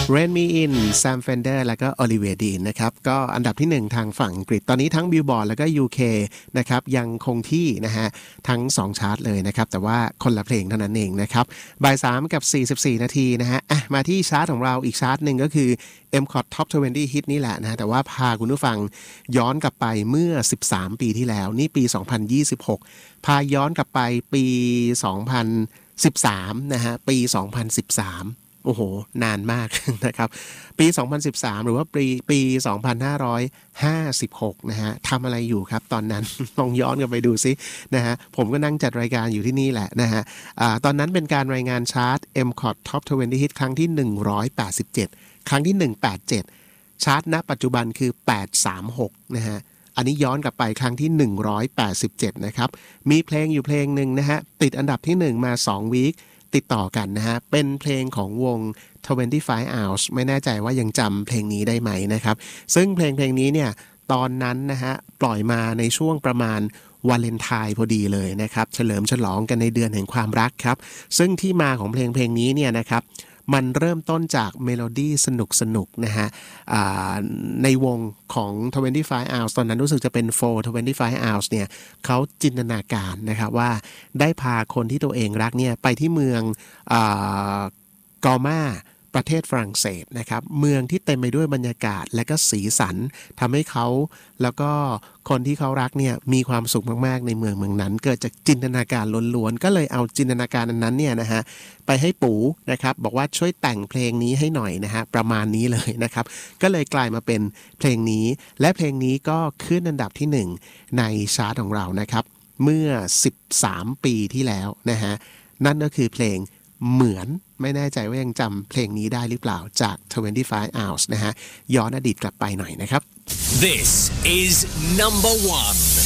Rain Me In แซมเฟนเดอร์แล้วก็ Olivia Dean นะครับก็อันดับที่1ทางฝั่งอังกฤษตอนนี้ทั้ง Billboard แล้วก็ UK นะครับยังคงที่นะฮะทั้ง2ชาร์ตเลยนะครับแต่ว่าคนละเพลงเท่านั้นเองนะครับบ่าย3กับ44นาทีนะฮะมาที่ชาร์ตของเราอีกชาร์ตหนึ่งก็คือ MCOT Top 20 Hit นี่แหละนะแต่ว่าพาคุณผู้ฟังย้อนกลับไปเมื่อ13ปีที่แล้วนี่ปี2026พาย้อนกลับไปปี2013นะฮะปี2013โอ้โหนานมากนะครับปี2013หรือว่าปี2556นะฮะทำอะไรอยู่ครับตอนนั้น ลองย้อนกลับไปดูซินะฮะผมก็นั่งจัดรายการอยู่ที่นี่แหละนะฮะตอนนั้นเป็นการรายงานชาร์ต MCOT Top 20 Hit ครั้งที่187ครั้งที่187ชาร์ตณปัจจุบันคือ836นะฮะอันนี้ย้อนกลับไปครั้งที่187นะครับมีเพลงอยู่เพลงหนึ่งนะฮะติดอันดับที่1มา2วีคติดต่อกันนะฮะเป็นเพลงของวง25 Hours ไม่แน่ใจว่ายังจำเพลงนี้ได้ไหมนะครับซึ่งเพลงนี้เนี่ยตอนนั้นนะฮะปล่อยมาในช่วงประมาณวาเลนไทน์พอดีเลยนะครับเฉลิมฉลองกันในเดือนแห่งความรักครับซึ่งที่มาของเพลงนี้เนี่ยนะครับมันเริ่มต้นจากเมโลดี้สนุกนะฮะในวงของ25 Hours ตอนนั้นรู้สึกจะเป็น25 Hours เนี่ยเขาจินตนาการนะครับว่าได้พาคนที่ตัวเองรักเนี่ยไปที่เมืองกอม่าประเทศฝรั่งเศสนะครับเมืองที่เต็มไปด้วยบรรยากาศและก็สีสันทำให้เขาแล้วก็คนที่เขารักเนี่ยมีความสุขมากๆในเมืองนั้นเกิดจากจินตนาการล้วนๆก็เลยเอาจินตนาการนั้นเนี่ยนะฮะไปให้ปู่นะครับบอกว่าช่วยแต่งเพลงนี้ให้หน่อยนะฮะประมาณนี้เลยนะครับก็เลยกลายมาเป็นเพลงนี้และเพลงนี้ก็ขึ้นอันดับที่1ในชาร์ตของเรานะครับเมื่อ13ปีที่แล้วนะฮะนั่นก็คือเพลงเหมือนไม่แน่ใจว่ายังจำเพลงนี้ได้หรือเปล่าจาก25 Hours นะฮะย้อนอดีตกลับไปหน่อยนะครับ This is number one